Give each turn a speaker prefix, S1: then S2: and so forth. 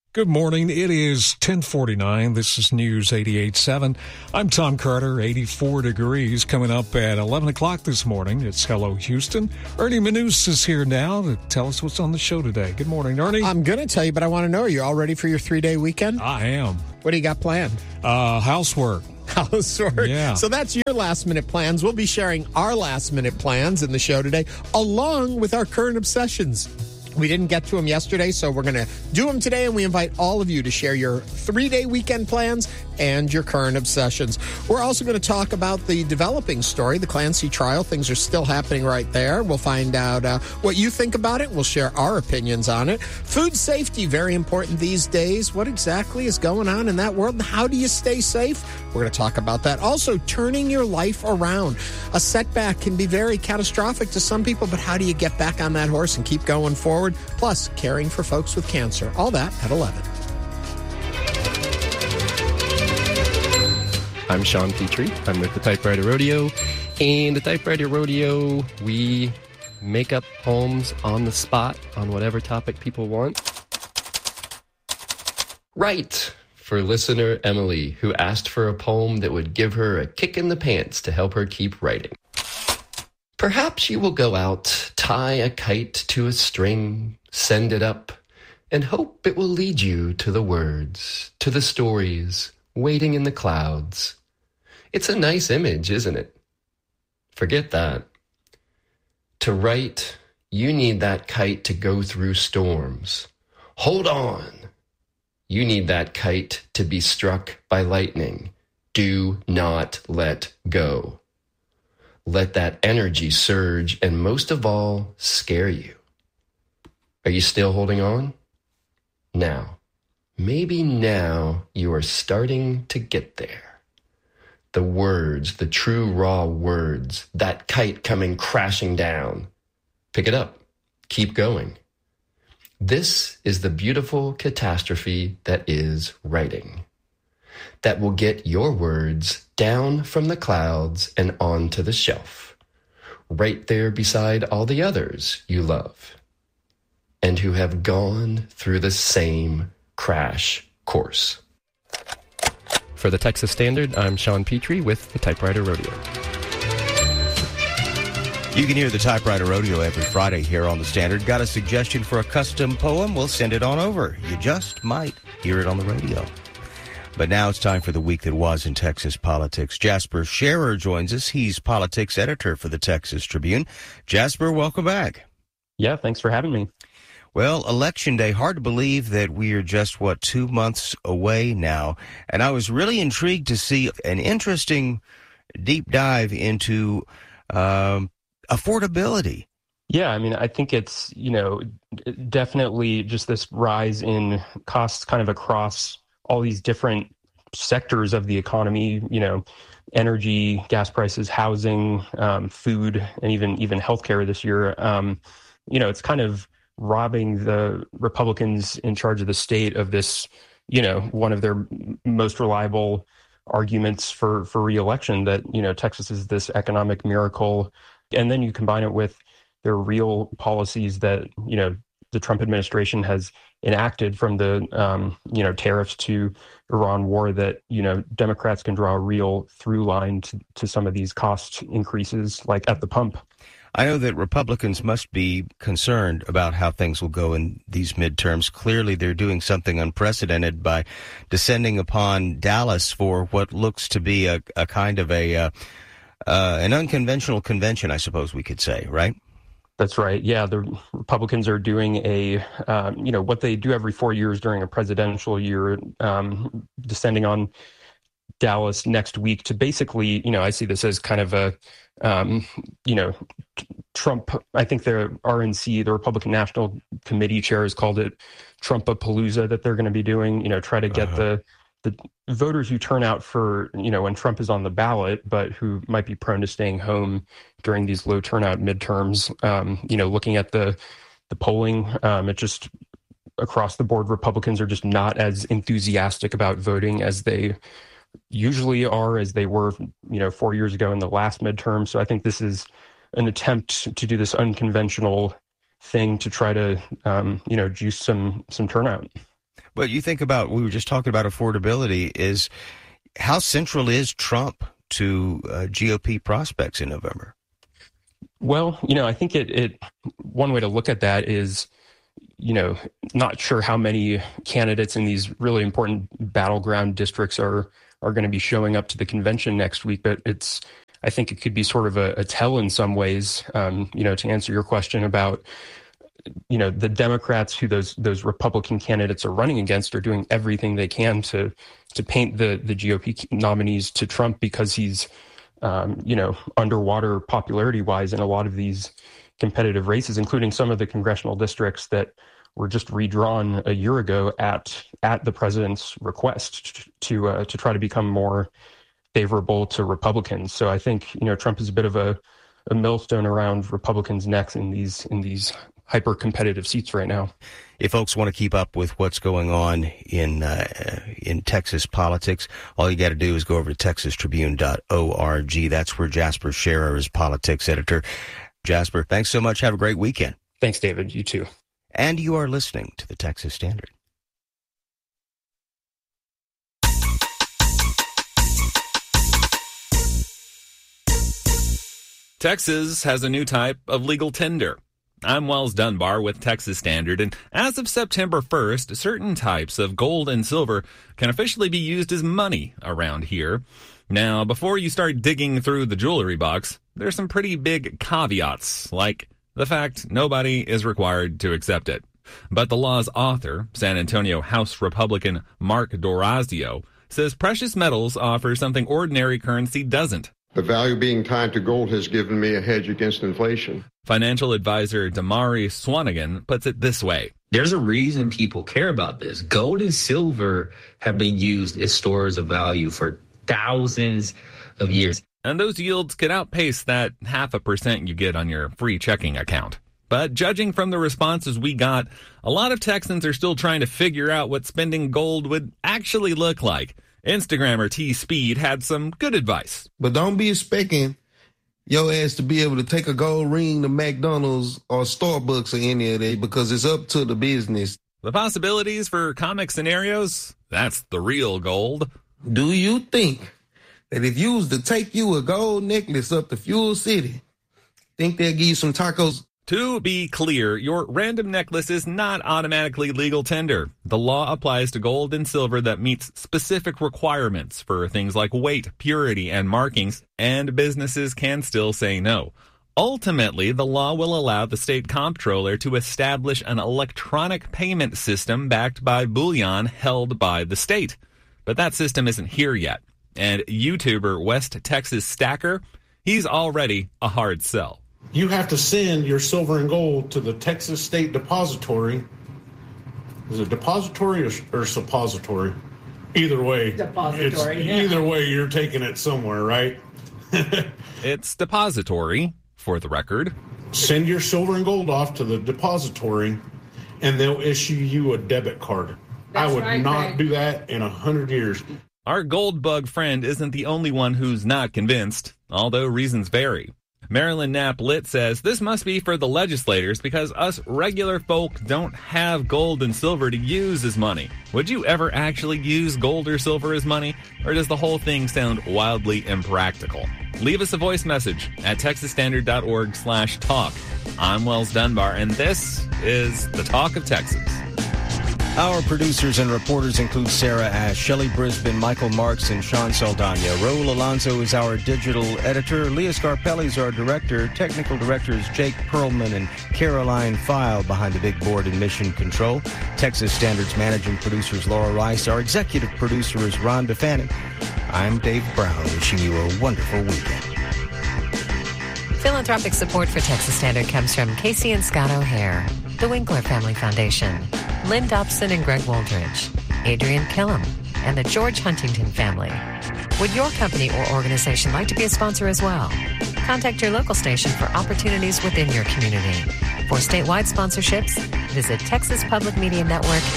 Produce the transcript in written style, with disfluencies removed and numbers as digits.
S1: Good morning. It is 10:49. This is News 88.7. I'm Tom Carter. 84 degrees coming up at 11 o'clock this morning. It's Hello Houston. Ernie Manous is here now to tell us what's on the show today. Good morning, Ernie.
S2: I'm going to tell you, but I want to know, are you all ready for your 3-day weekend?
S1: I am.
S2: What do you got planned?
S1: Housework.
S2: Housework.
S1: Yeah.
S2: So that's your last-minute plans. We'll be sharing our last-minute plans in the show today, along with our current obsessions. We didn't get to them yesterday, so we're going to do them today, and we invite all of you to share your 3-day weekend plans and your current obsessions. We're also going to talk about the developing story, the Clancy trial. Things are still happening right there. We'll find out what you think about it. We'll share our opinions on it. Food safety, very important these days. What exactly is going on in that world, and how do you stay safe? We're going to talk about that. Also, turning your life around. A setback can be very catastrophic to some people, but how do you get back on that horse and keep going forward? Plus, caring for folks with cancer. All that at 11.
S3: I'm Sean Petrie. I'm with the Typewriter Rodeo. And the Typewriter Rodeo, we make up poems on the spot on whatever topic people want. Right. For listener Emily, who asked for a poem that would give her a kick in the pants to help her keep writing. Perhaps you will go out, tie a kite to a string, send it up, and hope it will lead you to the words, to the stories, waiting in the clouds. It's a nice image, isn't it? Forget that. To write, you need that kite to go through storms. Hold on. You need that kite to be struck by lightning. Do not let go. Let that energy surge and, most of all, scare you. Are you still holding on? Now, maybe now you are starting to get there. The words, the true raw words, that kite coming crashing down. Pick it up. Keep going. This is the beautiful catastrophe that is writing. That will get your words down from the clouds and onto the shelf, right there beside all the others you love, and who have gone through the same crash course. For the Texas Standard, I'm Sean Petrie with the Typewriter Rodeo.
S4: You can hear the Typewriter Rodeo every Friday here on the Standard. Got a suggestion for a custom poem? We'll send it on over. You just might hear it on the radio. But now it's time for the week that was in Texas politics. Jasper Scherer joins us. He's politics editor for the Texas Tribune. Jasper, welcome back.
S3: Yeah, thanks for having me.
S4: Well, Election Day, hard to believe that we are just, 2 months away now. And I was really intrigued to see an interesting deep dive into affordability.
S5: Yeah, I mean, I think it's, definitely just this rise in costs kind of across all these different sectors of the economy, energy, gas prices, housing, food, and even healthcare this year. It's kind of robbing the Republicans in charge of the state of this, one of their most reliable arguments for reelection, that, Texas is this economic miracle. And then you combine it with their real policies that, the Trump administration has enacted, from the, tariffs to Iran war, that, Democrats can draw a real through line to some of these cost increases, like at the pump.
S4: I know that Republicans must be concerned about how things will go in these midterms. Clearly, they're doing something unprecedented by descending upon Dallas for what looks to be a kind of an unconventional convention, I suppose we could say, right?
S5: That's right. Yeah, the Republicans are doing what they do every 4 years during a presidential year, descending on Dallas next week to basically, I see this as kind of a, Trump, I think the RNC, the Republican National Committee chair, has called it Trump-a-palooza, that they're going to be doing, try to get the voters who turn out for, when Trump is on the ballot, but who might be prone to staying home during these low turnout midterms. Looking at the polling, it just across the board, Republicans are just not as enthusiastic about voting as they usually are, as they were, 4 years ago in the last midterm. So I think this is an attempt to do this unconventional thing to try to, juice some turnout.
S4: But you think about, we were just talking about affordability, is how central is Trump to GOP prospects in November?
S5: Well, I think one way to look at that is, not sure how many candidates in these really important battleground districts are going to be showing up to the convention next week, but I think it could be sort of a tell in some ways, to answer your question about, the Democrats who those Republican candidates are running against are doing everything they can to paint the GOP nominees to Trump because he's, underwater popularity-wise in a lot of these competitive races, including some of the congressional districts that were just redrawn a year ago at the president's request to try to become more favorable to Republicans. So I think Trump is a bit of a millstone around Republicans' necks in these hyper competitive seats right now.
S4: If folks want to keep up with what's going on in Texas politics, all you got to do is go over to texastribune.org. That's where Jasper Scherer is politics editor. Jasper, thanks so much. Have a great weekend.
S5: Thanks, David. You too.
S4: And you are listening to the Texas Standard.
S6: Texas has a new type of legal tender. I'm Wells Dunbar with Texas Standard, and as of September 1st, certain types of gold and silver can officially be used as money around here. Now, before you start digging through the jewelry box, there's some pretty big caveats, like the fact nobody is required to accept it. But the law's author, San Antonio House Republican Mark D'Orazio, says precious metals offer something ordinary currency doesn't.
S7: The value being tied to gold has given me a hedge against inflation.
S6: Financial advisor Damari Swanigan puts it this way.
S8: There's a reason people care about this. Gold and silver have been used as stores of value for thousands of years.
S6: And those yields could outpace that 0.5% you get on your free checking account. But judging from the responses we got, a lot of Texans are still trying to figure out what spending gold would actually look like. Instagrammer T-Speed had some good advice.
S9: But don't be expecting your ass to be able to take a gold ring to McDonald's or Starbucks or any of that, because it's up to the business.
S6: The possibilities for comic scenarios, that's the real gold.
S9: Do you think that if you was to take you a gold necklace up to Fuel City, think they'll give you some tacos?
S6: To be clear, your random necklace is not automatically legal tender. The law applies to gold and silver that meets specific requirements for things like weight, purity, and markings, and businesses can still say no. Ultimately, the law will allow the state comptroller to establish an electronic payment system backed by bullion held by the state. But that system isn't here yet. And YouTuber West Texas Stacker, he's already a hard sell.
S10: You have to send your silver and gold to the Texas State Depository. Is it depository or suppository? Either way.
S11: Depository.
S10: Either way, you're taking it somewhere, right?
S6: It's depository, for the record.
S10: Send your silver and gold off to the depository, and they'll issue you a debit card.
S11: That's
S10: I would
S11: right,
S10: not
S11: Craig.
S10: do that in 100 years.
S6: Our gold bug friend isn't the only one who's not convinced, although reasons vary. Marilyn Knapp Litt says this must be for the legislators because us regular folk don't have gold and silver to use as money. Would you ever actually use gold or silver as money, or does the whole thing sound wildly impractical? Leave us a voice message at texasstandard.org/talk. I'm Wells Dunbar, and this is The Talk of Texas.
S4: Our producers and reporters include Sarah Ash, Shelley Brisbane, Michael Marks, and Sean Saldana. Raul Alonso is our digital editor. Leah Scarpelli is our director. Technical directors Jake Perlman and Caroline Feil behind the big board in Mission Control. Texas Standard's managing producers Laura Rice. Our executive producer is Ron DeFanning. I'm Dave Brown, wishing you a wonderful weekend.
S12: Philanthropic support for Texas Standard comes from Casey and Scott O'Hare, the Winkler Family Foundation, Lynn Dobson and Greg Waldridge, Adrian Killam, and the George Huntington family. Would your company or organization like to be a sponsor as well? Contact your local station for opportunities within your community. For statewide sponsorships, visit texaspublicmedianetwork.com.